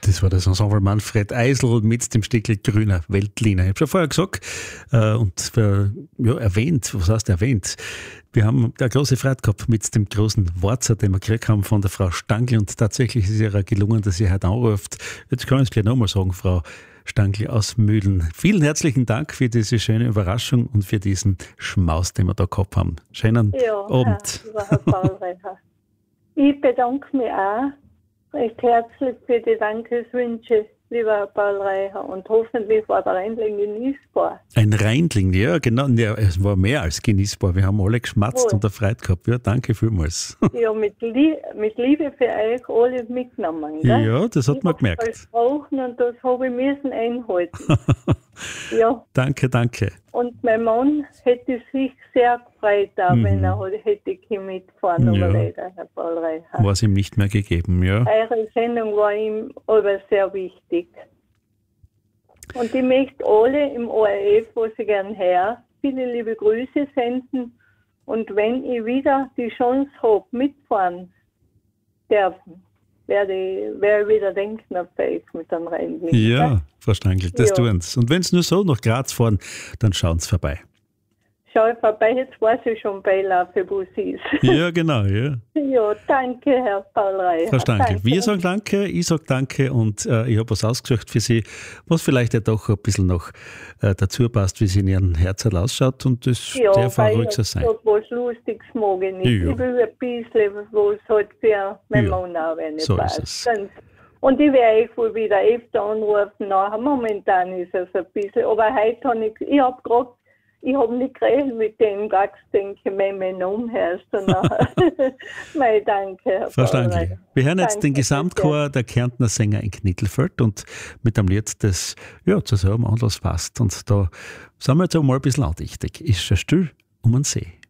Das war das Ensemble Manfred Eisl mit dem Stickel Grüner Veltliner. Ich habe schon vorher gesagt erwähnt, was heißt erwähnt? Wir haben eine große Freude gehabt mit dem großen Worzer, den wir gekriegt haben von der Frau Stangl, und tatsächlich ist ihr gelungen, dass sie heute anruft. Jetzt kann ich es gleich nochmal sagen, Frau Stangl aus Mühlen. Vielen herzlichen Dank für diese schöne Überraschung und für diesen Schmaus, den wir da gehabt haben. Schönen Abend. Herr Paulreicher. Ich bedanke mich auch recht herzlich für die Dankeswünsche, lieber Herr Paulreicher, und hoffentlich war der Reindling genießbar. Ein Reindling, ja, genau. Ja, es war mehr als genießbar. Wir haben alle geschmatzt und erfreut gehabt. Ja, danke vielmals. Ja, mit Liebe für euch alle mitgenommen. Gell? Ja, das hat man gemerkt. Ich versprochen und das habe ich müssen einhalten. Ja. Danke. Und mein Mann hätte sich sehr gefreut, wenn er hätte mitfahren, aber leider, Herr Paulreicher. War es ihm nicht mehr gegeben, ja. Eure Sendung war ihm aber sehr wichtig. Und ich möchte alle im ORF, was ich gern höre, viele liebe Grüße senden. Und wenn ich wieder die Chance habe, mitfahren dürfen, werde ich wieder denken auf euch mit einem Reinblick. Ja, Frau Stangl, das tun sie. Und wenn Sie nur so nach Graz fahren, dann schauen Sie vorbei. Schau ich vorbei, jetzt weiß ich schon beilaufe, wo sie ist. Ja, genau, ja. Ja, danke, Herr Paulreicher. Frau Stangl, wir sagen danke, ich sage danke, und ich habe was ausgesucht für Sie, was vielleicht ja doch ein bisschen noch dazu passt, wie sie in Ihrem Herzen ausschaut, und das darf auch ruhig so sein. Ja, was Lustiges mag ich nicht. Ja. Ich will ein bisschen, was halt für mein Mann auch wenn so passt. ist es. Und ich werde euch wohl wieder öfter anrufen nachher. Momentan ist es ein bisschen, aber heute habe ich habe nicht geredet mit dem Gags, denke ich, wenn mein Name heißt. Mein Danke, Herr Frau Stangl, wir hören jetzt den Gesamtchor der Kärntner Sänger in Knittelfeld und mit einem Lied, das zu so einem Anlass passt. Und da sind wir jetzt auch mal ein bisschen andächtig. Ist schon still um den See.